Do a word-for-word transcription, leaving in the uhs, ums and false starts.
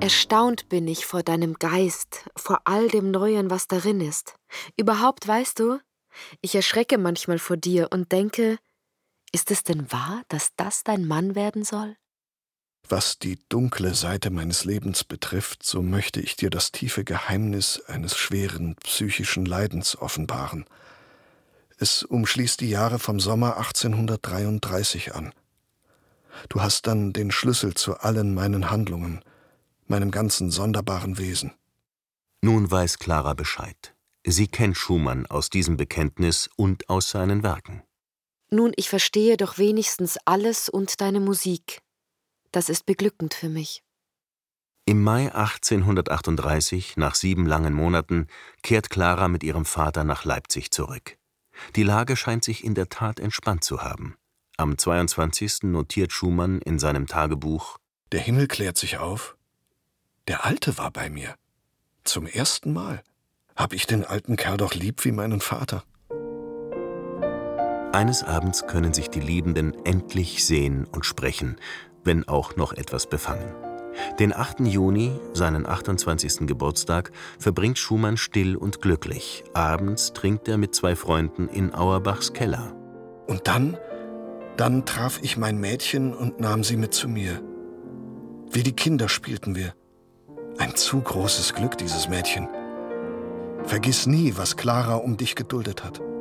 Erstaunt bin ich vor deinem Geist, vor all dem Neuen, was darin ist. Überhaupt, weißt du, ich erschrecke manchmal vor dir und denke, ist es denn wahr, dass das dein Mann werden soll? Was die dunkle Seite meines Lebens betrifft, so möchte ich dir das tiefe Geheimnis eines schweren psychischen Leidens offenbaren. Es umschließt die Jahre vom Sommer achtzehnhundertdreiunddreißig an. Du hast dann den Schlüssel zu allen meinen Handlungen, meinem ganzen sonderbaren Wesen. Nun weiß Clara Bescheid. Sie kennt Schumann aus diesem Bekenntnis und aus seinen Werken. Nun, ich verstehe doch wenigstens alles und deine Musik. Das ist beglückend für mich. Im Mai achtzehnhundertachtunddreißig, nach sieben langen Monaten, kehrt Clara mit ihrem Vater nach Leipzig zurück. Die Lage scheint sich in der Tat entspannt zu haben. Am zweiundzwanzigsten notiert Schumann in seinem Tagebuch: Der Himmel klärt sich auf. Der Alte war bei mir. Zum ersten Mal. Hab ich den alten Kerl doch lieb wie meinen Vater. Eines Abends können sich die Liebenden endlich sehen und sprechen, wenn auch noch etwas befangen. Den achten Juni, seinen achtundzwanzigsten Geburtstag, verbringt Schumann still und glücklich. Abends trinkt er mit zwei Freunden in Auerbachs Keller. Und dann, dann traf ich mein Mädchen und nahm sie mit zu mir. Wie die Kinder spielten wir. Ein zu großes Glück, dieses Mädchen. Vergiss nie, was Clara um dich geduldet hat.